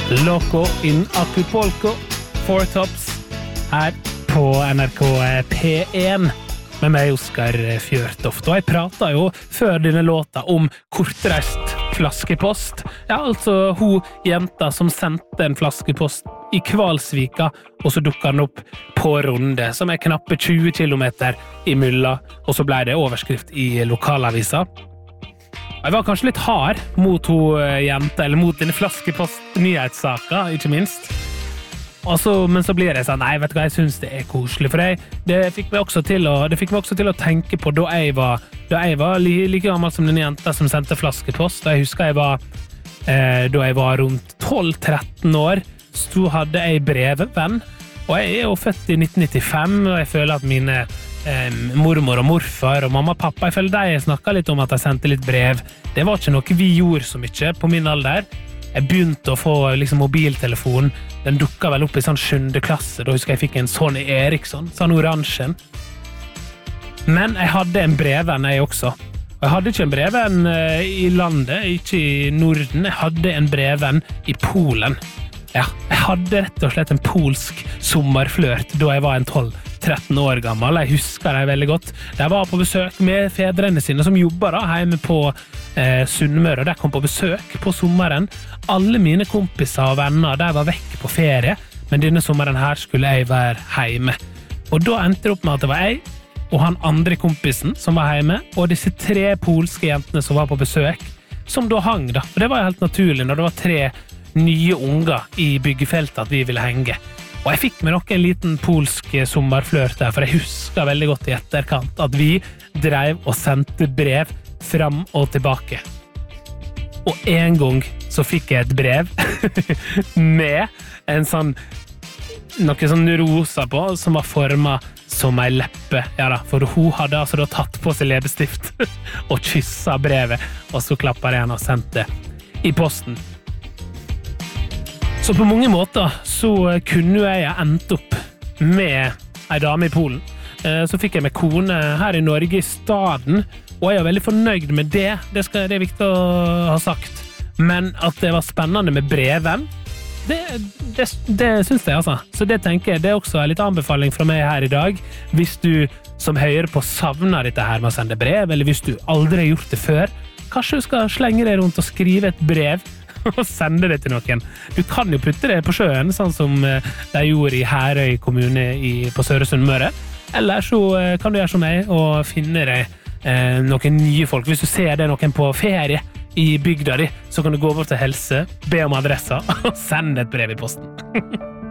Loco in Acapulco, Four Tops, her på NRK P1. Med meg Oskar Fjørtoft, og jeg pratet jo før denne låta om kortreist flaskepost. Ja, altså hun jenta som sendte en flaskepost i Kvalsvika, og så dukket den opp på Runde, som knappe 20 kilometer i mylla, og så ble det overskrift i lokalavisa. Jeg var kanskje litt hard mot hun jenta, eller mot denne flaskepost-nyhetssaka, ikke minst. Men så blir det sånn, nei, vet du hva, jeg synes det koselig, for det fikk meg også til å tenke på da jeg var like gammel som den jenta som sendte flaskepost. Jeg husker da jeg var rundt 12-13 år, så hadde jeg brevevenn, og jeg jo født i 1995, og jeg føler at mine mormor og morfar og mamma og pappa, jeg føler de snakket litt om at jeg sendte litt brev. Det var ikke noe vi gjorde så mye på min alder. Jeg begynte å få mobiltelefon. Den dukket vel opp i sånn 7. klasse. Da husker jeg fikk en Sony Ericsson, sånn oransjen. Men jeg hadde en brevvenn jeg også. Og jeg hadde ikke en brevvenn i landet, ikke i Norden. Jeg hadde en brevvenn i Polen. Ja, jeg hadde rett og slett en polsk sommerflørt da jeg var en 12-13 år gammel. Jeg husker det veldig godt. Jeg var på besøk med fedrene sine som jobber da, hjemme på Sunnmøre, og de kom på besøk på sommeren. Alle mine kompiser og venner, de var vekk på ferie, men denne sommeren her skulle jeg være hjemme. Og da endte det opp med at det var jeg og han andre kompisen som var hjemme, og disse 3 polske jentene som var på besøk, som da hang da. For det var jo helt naturlig når det var 3 nye unger i byggefeltet at vi ville henge. Og jeg fikk med nok en liten polsk sommerflørt der, for jeg husker veldig godt i etterkant at vi drev og sendte brev fram og tilbake. Og en gang så fikk jeg et brev med en sånn noe sånn rosa på, som var formet som en leppe. Ja da, for hun hadde altså da tatt på seg leppestift og kysset brevet, og så klappet jeg henne og sendte i posten. Så på mange måter så kunne jeg endt opp med en dame i Polen. Så fikk jeg med kone her i Norge i staden, og jeg veldig fornøyd med det. Det er viktig å ha sagt. Men at det var spennende med breven, det synes jeg altså. Så det tenker jeg, det også en litt anbefaling fra meg her i dag. Hvis du som hører på savner dette her med å sende brev, eller hvis du aldri har gjort det før, kanskje du skal slenge deg rundt og skrive et brev og sende det til noen. Du kan jo putte det på sjøen, sånn som de gjorde i Herøy kommune på Søre Sunnmøre. Eller så kan du gjøre som meg og finne deg noen nye folk. Hvis du ser det noen på ferie i bygda di, så kan du gå bort til helse, be om adressa og sende et brev i posten.